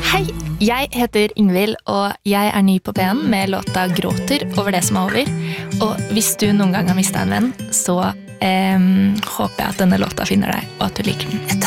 Hei, jeg heter Ingvild, og jeg ny på P1 med låta Gråter over det som over. Og hvis du noen gang har mistet en venn, så håper jeg at denne låta finner deg, og at du liker den.